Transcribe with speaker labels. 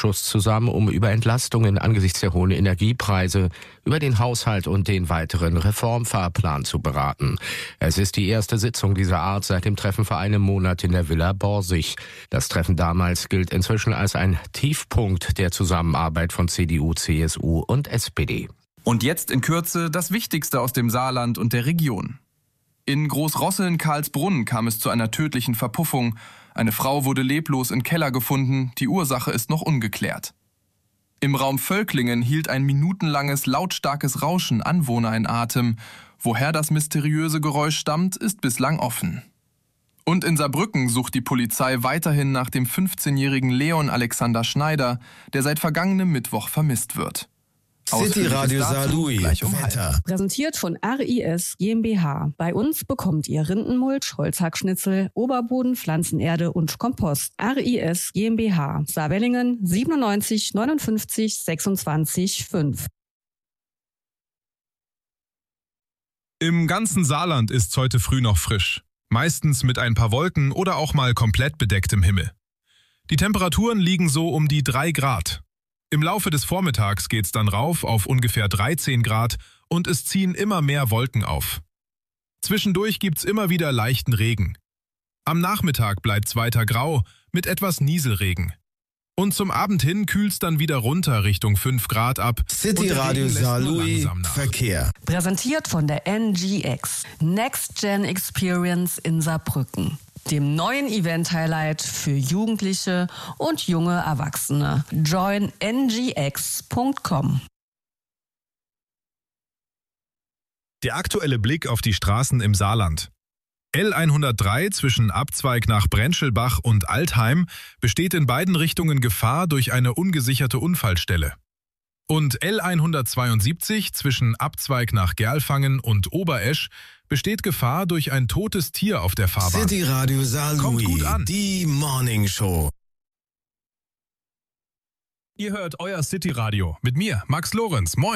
Speaker 1: Ausschuss zusammen, um über Entlastungen angesichts der hohen Energiepreise, über den Haushalt und den weiteren Reformfahrplan zu beraten. Es ist die erste Sitzung dieser Art seit dem Treffen vor einem Monat in der Villa Borsig. Das Treffen damals gilt inzwischen als ein Tiefpunkt der Zusammenarbeit von CDU, CSU und SPD.
Speaker 2: Und jetzt in Kürze das Wichtigste aus dem Saarland und der Region. In Großrosseln-Karlsbrunn kam es zu einer tödlichen Verpuffung. Eine Frau wurde leblos im Keller gefunden, die Ursache ist noch ungeklärt. Im Raum Völklingen hielt ein minutenlanges, lautstarkes Rauschen Anwohner in Atem. Woher das mysteriöse Geräusch stammt, ist bislang offen. Und in Saarbrücken sucht die Polizei weiterhin nach dem 15-jährigen Leon Alexander Schneider, der seit vergangenem Mittwoch vermisst wird.
Speaker 3: City Radio Saarlouis.
Speaker 4: Wetter. Präsentiert von RIS GmbH. Bei uns bekommt ihr Rindenmulch, Holzhackschnitzel, Oberboden, Pflanzenerde und Kompost. RIS GmbH. Saarwellingen 97 59 26 5.
Speaker 5: Im ganzen Saarland ist heute früh noch frisch. Meistens mit ein paar Wolken oder auch mal komplett bedecktem Himmel. Die Temperaturen liegen so um die 3 Grad. Im Laufe des Vormittags geht's dann rauf auf ungefähr 13 Grad und es ziehen immer mehr Wolken auf. Zwischendurch gibt's immer wieder leichten Regen. Am Nachmittag bleibt's weiter grau mit etwas Nieselregen. Und zum Abend hin kühlt's dann wieder runter Richtung 5 Grad ab.
Speaker 3: City Radio Saarlouis Verkehr.
Speaker 4: Präsentiert von der NGX. Next Gen Experience in Saarbrücken. Dem neuen Event-Highlight für Jugendliche und junge Erwachsene. Join ngx.com.
Speaker 5: Der aktuelle Blick auf die Straßen im Saarland. L103 zwischen Abzweig nach Brenschelbach und Altheim besteht in beiden Richtungen Gefahr durch eine ungesicherte Unfallstelle. Und L172 zwischen Abzweig nach Gerlfangen und Oberesch besteht Gefahr durch ein totes Tier auf der Fahrbahn.
Speaker 3: City Radio Saarlouis,
Speaker 5: kommt gut an.
Speaker 3: Die Morning Show.
Speaker 5: Ihr hört euer City Radio mit mir, Max Lorenz. Moin.